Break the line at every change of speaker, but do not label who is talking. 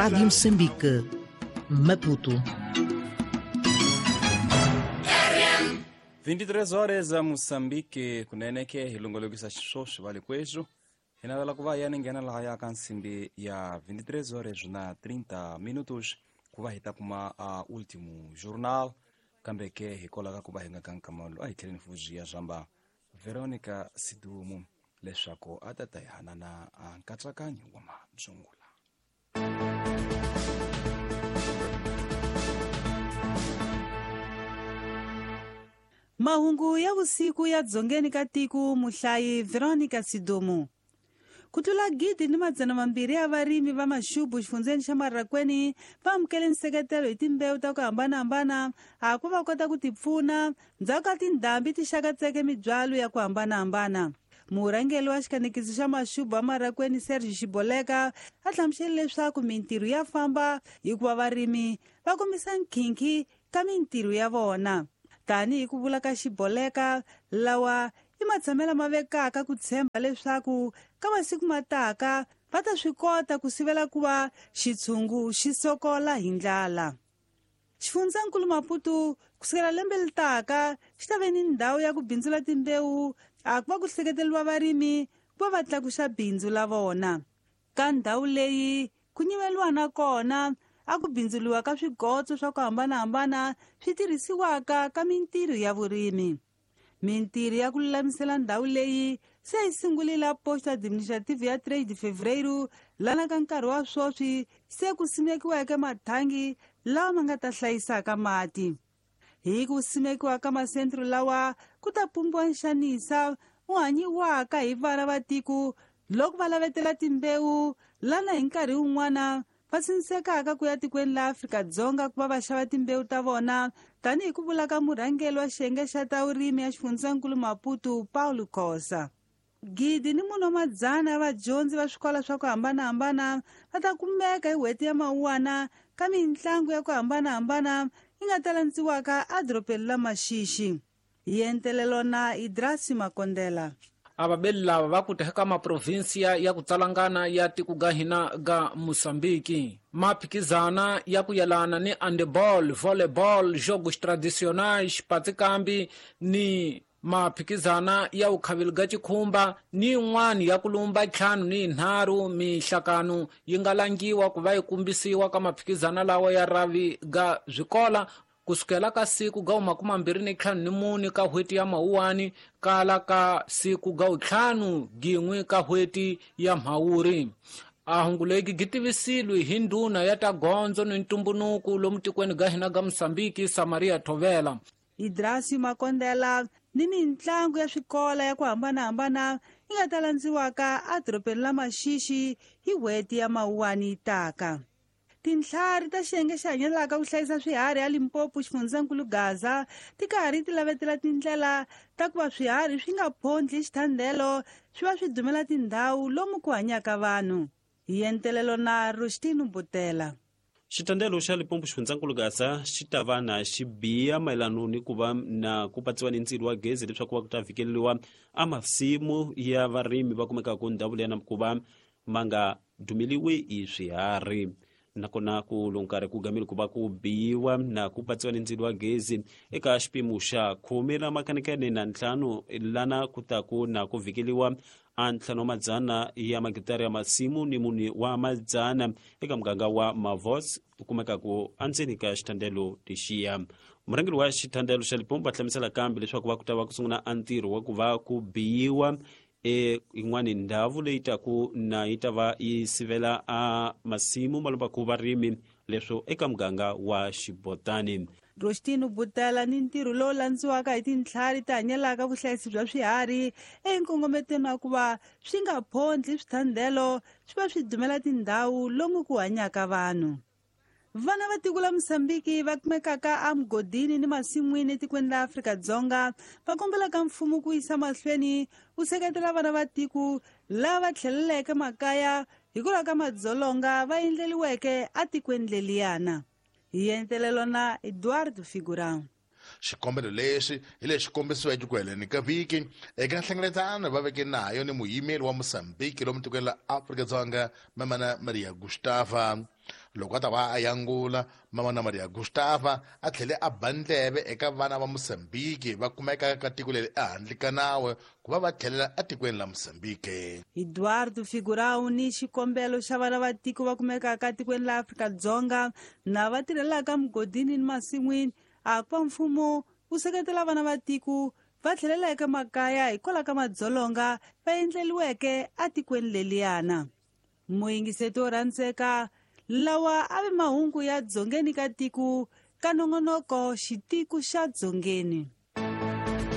Rádio Moçambique, Maputo.
23 horas a Moçambique, kuneneke hilongolokisa xiswoswi vale kwejo. Hinavela kuva ya ninghena laha ya ka nsimbi ya 23 horas na 30 minutos kuva hi ta kuma a último jornal kambe ke hi kolaka kuva hi nga ka nkamalo a hi tlheleni fuji ya zamba Veronica Sidumu leswaku a ta hi hanana a nkatsakanyo wa madzungula.
Mahungu ya vusiku ya dzongeni ka tiko muhlayi Veronica Sidumu. Kutula gidi ni madzana mambiri ya varimi va Maxubu xifundzeni xa Marakweni va amukele nseketelo hi timbewu ta ku hambanahambana ha ku va kota ku tipfuna ndzhaku ka tindhambi ti xakatseke mibyalo ya ku hambanahambana. Murhangeli wa xikanekisi xa Maxubu wa Marakweni Serge Xiboleka a hlamusele leswaku mintirho ya famba hikuva varimi va kumisa nkhinkhi ka mintirho ya vona. Tani hi ku vula ka Xiboleka, lawa i matshamela ma vekaka ku tshemba leswaku ka masiku mataka va ta swi kota ku sivela ku va xitshungu xi sokola hi ndlala. Xifundzankulu Maputo kusukela lembe litaka xi ta ve ni ndhawu ya ku bindzula timbewu a ku va ku seketeliwa varimi ku va va tlakuxa bindzu la vona. Ka ndhawu leyi ku nyiveliwa na kona a ku bindzuliwa ka swigotso swa ku hambanahambana swi tirhisiwaka ka mintirho ya vurimi. Mintirho ya ku lulamisela ndhawu leyi se yi sungulile Post Administrative ya Trade Fevereiro lana ka nkarhi wa swoswi se ku simekiweke mathangi lawa ma nga ta hlayisaka mati. Hi ku simekiwa ka masentro lawa ku ta pumbiwa nxanisa wu hanyiwaka hi vana va tiko loko va lavetela timbewu lana hi nkarhi wun'wana va sinsekaka ku ya tikweni la Afrika-Dzonga ku va va xava timbewu ta vona tanihi ku vula ka murhangeli wa xiyenge xa ta vurimi ya xifundzankulu Maputo Paulo Khosa. Gidi ni munhu wa madzana ya vadyondzi va swikola swa ku hambanahambana va ta kumeka hi n'hweti ya Mawuwana ka mitlangu ya ku hambanahambana yi nga ta landziwaka adorobeni la Maxixi. Hi entelelo na Idrasi Makondela.
Ababeli lava va ku teka maprovinsia ya ku tsalangana ya tiko ga hina ga Moçambique maphikizana ya ku yelana ni handball, volleyball, jogos tradicionais, patikambi ni maphikizana ya ukhaveli ga chikhumba ni yin'wani ya ku lumba 5 ni 3 mihlakano yi nga langiwa ku va yi kumbisiwa ka maphikizana lawa ya ravi ga zwikola kusukela ka siku ga 25 ka hweti ya Mawuwani kala ka siku ga 5 gin'we ka hweti ya Mhawuri. Ahunguleki gitivisilwe hi ndhuna ya ta gondzo ni ntumbunuku lomu tikweni ga hina ga Moçambique Samaria Thovela.
Idrasi Makondela ni mitlangu ya swikola ya ku hambanahambana yi nga ta landziwaka adorobeni la Maxixi hi n'hweti ya Mawuwani taka. Tinhlari ta xiyenge xa hanyelaka ku hlayisa swiharhi ya Limpopo xifundzankulu Gaza ti karhi ti lavetela tindlela ta ku va swiharhi swi nga phondli xithandelo swi va swi dumela tindhawu lomu ku hanyaka vanhu. Hi entelelo na Rostino Butela.
Xitandelo xa Limpopo xifundzankulu Gaza xi ta va na xibiya mayelano ni ku va na ku patsiwa ni ndzilo wa gezi leswaku va ku ta fikeleliwa a masimu ya varimi va kumekaka ndhawu leyi na ku va ma nga dumeliwi hi swiharhi. Nakona ku lonkari ku gamile ku va ku biyiwa na ku patsiwa ni ndzilo wa gezi eka xipimo xa 15 lana ku ta ku na ku vikeliwa a 5 madzana ya magitari ya masimu ni muni wa madzana eka muganga wa Mavos ku kumeka ku andzeni ka xithandelo lexiya. Murhangeri wa xithandelo xa Limpopo va hlamusela kambe leswaku va ku ta va ku sungula a ntirho wa ku va ku biyiwa yin'wani ndhawu leyi taku na yi ta va yi sivela a masimu malomba ku varimi leswo eka muganga wa Xibotani.
Rostino Butela ni ntirho lowu landziwaka hi tinhlari ta hanyelaka vuhlayisi bya swiharhi enkongometeni wa ku va swi nga phondli swithandelo swi va swi dumela tindhawu lomu ku hanyaka vanhu. Vana va tiko la Moçambique va kumekaka a mugodini ni masin'wini tikweni la Afrika-Dzonga va kombela ka mfumo ku yisa mahlweni wu seketela vana va tiko lava tlheleleke makaya hi ku laka madzolonga va endleliweke a tikweni leliyana. Hi entelelo na Eduardo Figurão.
xikombelo lexi hi lexi kombisiweke ku heleni ka viki eka nhlengeletano va veke nayo ni muyimeli wa Mosambiki lomu tikweni la Afrika-Dzonga Mamana Maria Gustava. Loko a ta va a yangula, Mamana Maria Gustava a tlhele a ba ndleve eka vana va Mosambiki va kumeka ka tiko leri ehandle ka nawu ku va tlhelela etikweni la Mosambiki.
Eduardo Figurão ni xikombelo xa vana va tiko va kumekaka tikweni la Afrika-Dzonga na va tirhelaka mugodini ni masin'wini a kwa mfumo wu seketela vana va tiko va tlhelela eka makaya hikwalaho ka madzolonga va endleliweke etikweni leliyana. Muyingiseti wo rhandzeka, lawa a ve mahungu ya dzongeni ka tiko ka nongonoko xitiku xa dzongeni.